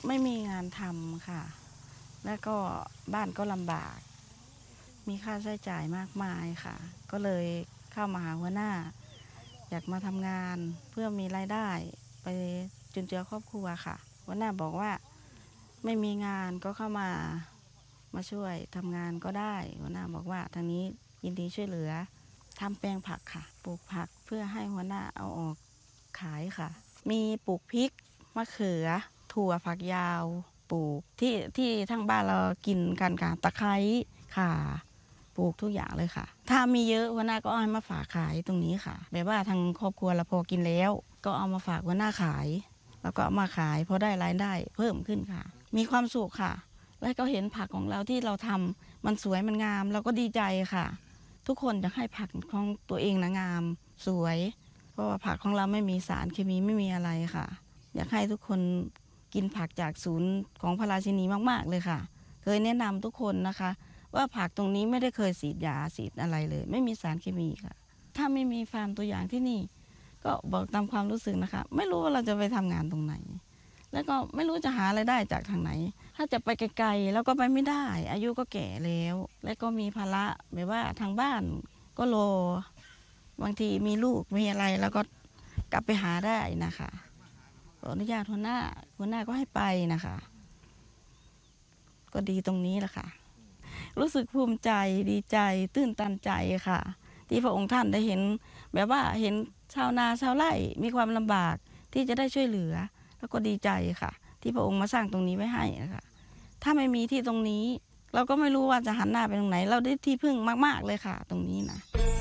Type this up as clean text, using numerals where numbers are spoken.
ไม่มีงานทำค่ะแล้วก็บ้านก็ลำบากมีค่าใช้จ่ายมากมายค่ะก็เลยเข้ามาหาหัวหน้าอยากมาทำงานเพื่อมีรายได้ไปจุนเจือครอบครัวค่ะหัวหน้าบอกว่าไม่มีงานก็เข้ามาช่วยทำงานก็ได้หัวหน้าบอกว่าทางนี้ยินดีช่วยเหลือทำแปลงผักค่ะปลูกผักเพื่อให้หัวหน้าเอาออกขายค่ะมีปลูกพริกมะเขือถั่วฝักยาวปลูกที่ทั้งบ้านเรากินกันค่ะตะไคร้ข่าปลูกทุกอย่างเลยค่ะถ้ามีเยอะหัวหน้าก็เอามาฝากขายตรงนี้ค่ะแบบว่าทางครอบครัวเราพอกินแล้วก็เอามาฝากหัวหน้าขายแล้วก็เอามาขายพอได้รายได้เพิ่มขึ้นค่ะมีความสุขค่ะแล้วก็เห็นผักของเราที่เราทำมันสวยมันงามเราก็ดีใจค่ะทุกคนอยากให้ผักของตัวเองนะงามสวยเพราะว่าผักของเราไม่มีสารเคมีไม่มีอะไรค่ะอยากให้ทุกคนกินผักจากศูนย์ของพระราชินีมากๆเลยค่ะเคยแนะนำทุกคนนะคะว่าผักตรงนี้ไม่ได้เคยฉีดยาฉีดอะไรเลยไม่มีสารเคมีค่ะถ้าไม่มีฟาร์มตัวอย่างที่นี่ก็บอกตามความรู้สึกนะคะไม่รู้ว่าเราจะไปทำงานตรงไหนแล้วก็ไม่รู้จะหารายได้จากทางไหนถ้าจะไปไกลๆแล้วก็ไปไม่ได้อายุก็แก่แล้วและก็มีภาระแบบว่าทางบ้านก็รอบางทีมีลูกมีอะไรแล้วก็กลับไปหาได้นะคะขออนุญาตหัวหน้าก็ให้ไปนะคะก็ดีตรงนี้แหละค่ะรู้สึกภูมิใจดีใจตื้นตันใจค่ะที่พระองค์ท่านได้เห็นแบบว่าเห็นชาวนาชาวไร่มีความลำบากที่จะได้ช่วยเหลือแล้วก็ดีใจค่ะที่พระองค์มาสร้างตรงนี้ไว้ให้นะคะถ้าไม่มีที่ตรงนี้เราก็ไม่รู้ว่าจะหันหน้าไปตรงไหนเราได้ที่พึ่งมากๆเลยค่ะตรงนี้นะ